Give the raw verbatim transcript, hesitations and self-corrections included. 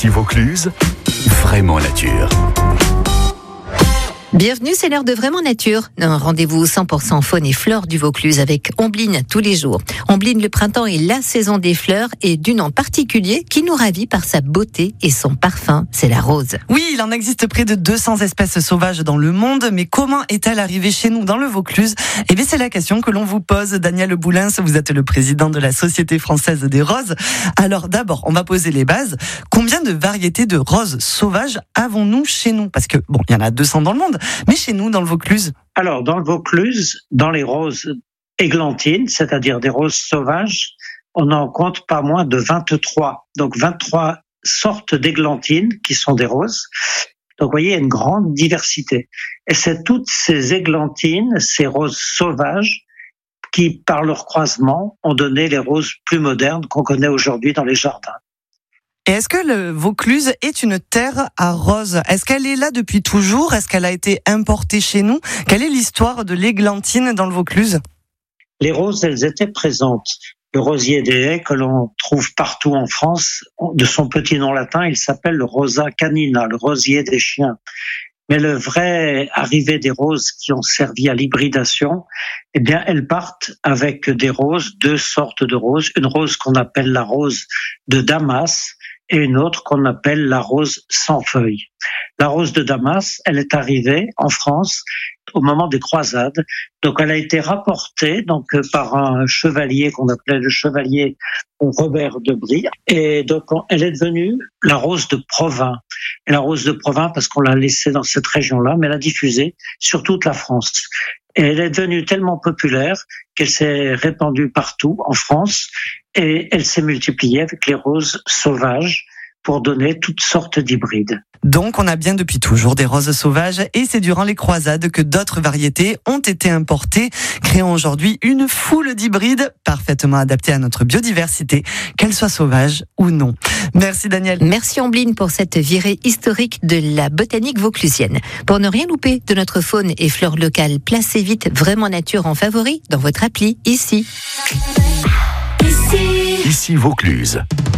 Ici Vaucluse, vraiment nature. Bienvenue, c'est l'heure de Vraiment Nature. Un rendez-vous cent pour cent faune et flore du Vaucluse avec Ombline tous les jours. Ombline, le printemps est la saison des fleurs et d'une en particulier qui nous ravit par sa beauté et son parfum, c'est la rose. Oui, il en existe près de deux cents espèces sauvages dans le monde, mais comment est-elle arrivée chez nous dans le Vaucluse ? Eh bien, c'est la question que l'on vous pose. Daniel Boulins, vous êtes le président de la Société française des roses. Alors d'abord, on va poser les bases. Combien de variétés de roses sauvages avons-nous chez nous ? Parce que, bon, il y en a deux cents dans le monde. Mais chez nous, dans le Vaucluse ? Alors, dans le Vaucluse, dans les roses églantines, c'est-à-dire des roses sauvages, on en compte pas moins de vingt-trois. Donc, vingt-trois sortes d'églantines qui sont des roses. Donc, vous voyez, il y a une grande diversité. Et c'est toutes ces églantines, ces roses sauvages, qui, par leur croisement, ont donné les roses plus modernes qu'on connaît aujourd'hui dans les jardins. Et est-ce que le Vaucluse est une terre à roses ? Est-ce qu'elle est là depuis toujours ? Est-ce qu'elle a été importée chez nous ? Quelle est l'histoire de l'églantine dans le Vaucluse ? Les roses, elles étaient présentes. Le rosier des haies que l'on trouve partout en France, de son petit nom latin, il s'appelle le Rosa canina, le rosier des chiens. Mais le vrai arrivée des roses qui ont servi à l'hybridation, eh bien, elles partent avec des roses, deux sortes de roses. Une rose qu'on appelle la rose de Damas, et une autre qu'on appelle la rose sans feuilles. La rose de Damas, elle est arrivée en France au moment des croisades. Donc, elle a été rapportée donc par un chevalier qu'on appelait le chevalier Robert de Brie. Et donc, elle est devenue la rose de Provins. Et la rose de Provins, parce qu'on l'a laissée dans cette région-là, mais elle a diffusé sur toute la France. Et elle est devenue tellement populaire qu'elle s'est répandue partout en France et elle s'est multipliée avec les roses sauvages pour donner toutes sortes d'hybrides. Donc, on a bien depuis toujours des roses sauvages et c'est durant les croisades que d'autres variétés ont été importées, créant aujourd'hui une foule d'hybrides parfaitement adaptés à notre biodiversité, qu'elles soient sauvages ou non. Merci Daniel. Merci Ombline pour cette virée historique de la botanique vauclusienne. Pour ne rien louper de notre faune et flore locale, placez vite Vraiment Nature en favori dans votre appli ici. Ici Vaucluse.